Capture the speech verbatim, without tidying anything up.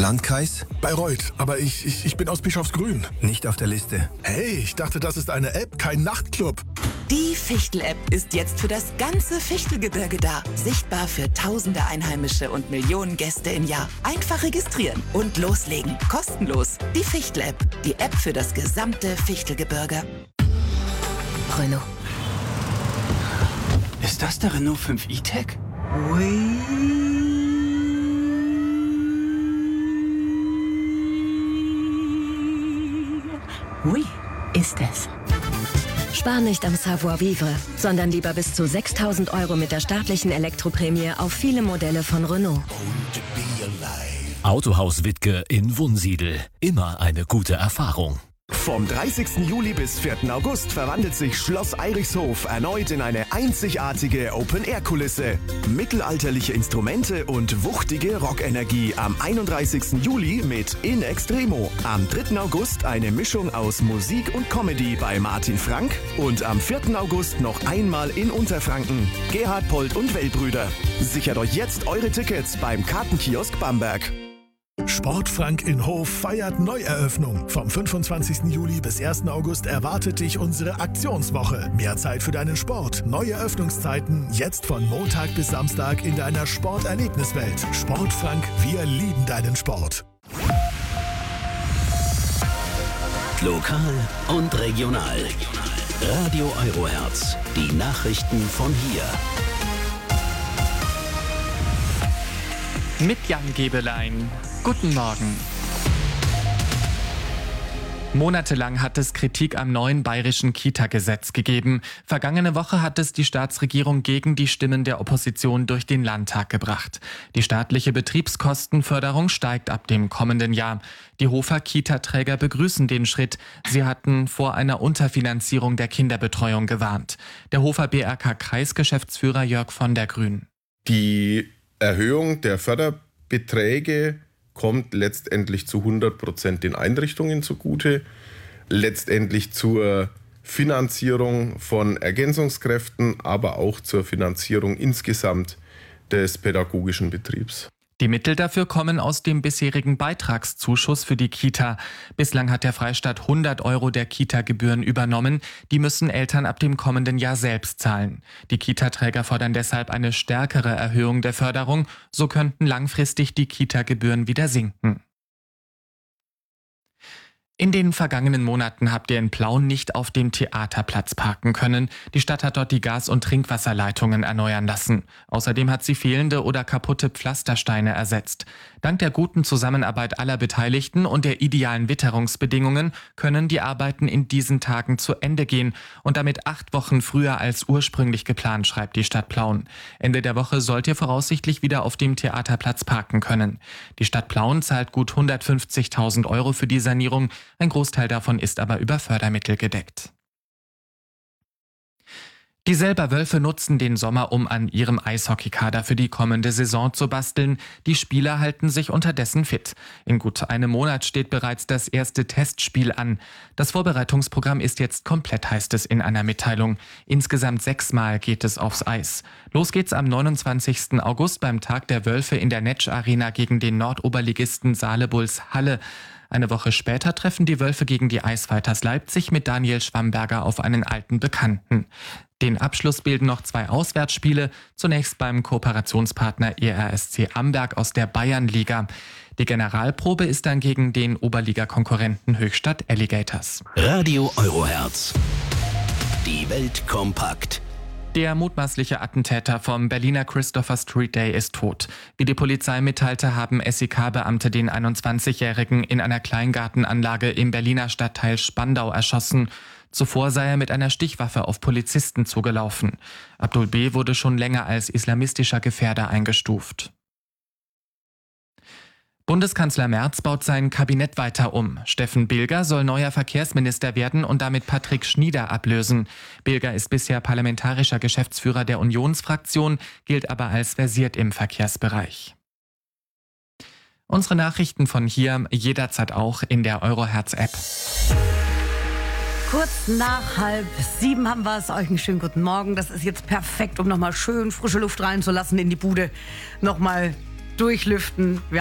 Landkreis? Bayreuth, aber ich, ich, ich bin aus Bischofsgrün. Nicht auf der Liste. Hey, ich dachte, das ist eine App, kein Nachtclub. Die Fichtel-App ist jetzt für das ganze Fichtelgebirge da. Sichtbar für tausende Einheimische und Millionen Gäste im Jahr. Einfach registrieren und loslegen. Kostenlos. Die Fichtel-App. Die App für das gesamte Fichtelgebirge. Renault. Ist das der Renault fünf E-Tech? Ui. Ui, ist es. Spar nicht am Savoir-vivre, sondern lieber bis zu sechstausend Euro mit der staatlichen Elektroprämie auf viele Modelle von Renault. Autohaus Wittke in Wunsiedel. Immer eine gute Erfahrung. Vom dreißigsten Juli bis vierten August verwandelt sich Schloss Eirichshof erneut in eine einzigartige Open-Air-Kulisse. Mittelalterliche Instrumente und wuchtige Rockenergie am einunddreißigsten Juli mit In Extremo. Am dritten August eine Mischung aus Musik und Comedy bei Martin Frank und am vierten August noch einmal in Unterfranken. Gerhard Polt und Wellbrüder. Sichert euch jetzt eure Tickets beim Kartenkiosk Bamberg. Sportfrank in Hof feiert Neueröffnung. Vom fünfundzwanzigsten Juli bis ersten August erwartet dich unsere Aktionswoche. Mehr Zeit für deinen Sport. Neue Öffnungszeiten jetzt von Montag bis Samstag in deiner Sporterlebniswelt. Sportfrank, wir lieben deinen Sport. Lokal und regional. Radio Eurohertz. Die Nachrichten von hier. Mit Jan Gebelein. Guten Morgen. Monatelang hat es Kritik am neuen bayerischen Kita-Gesetz gegeben. Vergangene Woche hat es die Staatsregierung gegen die Stimmen der Opposition durch den Landtag gebracht. Die staatliche Betriebskostenförderung steigt ab dem kommenden Jahr. Die Hofer Kita-Träger begrüßen den Schritt. Sie hatten vor einer Unterfinanzierung der Kinderbetreuung gewarnt. Der Hofer B R K-Kreisgeschäftsführer Jörg von der Grün. Die Erhöhung der Förderbeträge kommt letztendlich zu hundert Prozent den Einrichtungen zugute, letztendlich zur Finanzierung von Ergänzungskräften, aber auch zur Finanzierung insgesamt des pädagogischen Betriebs. Die Mittel dafür kommen aus dem bisherigen Beitragszuschuss für die Kita. Bislang hat der Freistaat hundert Euro der Kita-Gebühren übernommen. Die müssen Eltern ab dem kommenden Jahr selbst zahlen. Die Kita-Träger fordern deshalb eine stärkere Erhöhung der Förderung. So könnten langfristig die Kita-Gebühren wieder sinken. In den vergangenen Monaten habt ihr in Plauen nicht auf dem Theaterplatz parken können. Die Stadt hat dort die Gas- und Trinkwasserleitungen erneuern lassen. Außerdem hat sie fehlende oder kaputte Pflastersteine ersetzt. Dank der guten Zusammenarbeit aller Beteiligten und der idealen Witterungsbedingungen können die Arbeiten in diesen Tagen zu Ende gehen und damit acht Wochen früher als ursprünglich geplant, schreibt die Stadt Plauen. Ende der Woche sollt ihr voraussichtlich wieder auf dem Theaterplatz parken können. Die Stadt Plauen zahlt gut hundertfünfzigtausend Euro für die Sanierung. Ein Großteil davon ist aber über Fördermittel gedeckt. Die Selber Wölfe nutzen den Sommer, um an ihrem Eishockeykader für die kommende Saison zu basteln. Die Spieler halten sich unterdessen fit. In gut einem Monat steht bereits das erste Testspiel an. Das Vorbereitungsprogramm ist jetzt komplett, heißt es in einer Mitteilung. Insgesamt sechsmal geht es aufs Eis. Los geht's am neunundzwanzigsten August beim Tag der Wölfe in der Netsch Arena gegen den Nordoberligisten Saale-Bulls Halle. Eine Woche später treffen die Wölfe gegen die Eisfighters Leipzig mit Daniel Schwamberger auf einen alten Bekannten. Den Abschluss bilden noch zwei Auswärtsspiele, zunächst beim Kooperationspartner E R S C Amberg aus der Bayernliga. Die Generalprobe ist dann gegen den Oberliga-Konkurrenten Höchstadt Alligators. Radio Eurohertz. Die Welt kompakt. Der mutmaßliche Attentäter vom Berliner Christopher Street Day ist tot. Wie die Polizei mitteilte, haben S E K-Beamte den einundzwanzigjährigen in einer Kleingartenanlage im Berliner Stadtteil Spandau erschossen. Zuvor sei er mit einer Stichwaffe auf Polizisten zugelaufen. Abdul B. wurde schon länger als islamistischer Gefährder eingestuft. Bundeskanzler Merz baut sein Kabinett weiter um. Steffen Bilger soll neuer Verkehrsminister werden und damit Patrick Schnieder ablösen. Bilger ist bisher parlamentarischer Geschäftsführer der Unionsfraktion, gilt aber als versiert im Verkehrsbereich. Unsere Nachrichten von hier jederzeit auch in der Eurohertz-App. Kurz nach halb sieben haben wir es. Euch einen schönen guten Morgen. Das ist jetzt perfekt, um nochmal schön frische Luft reinzulassen in die Bude. Nochmal durchlüften. Wir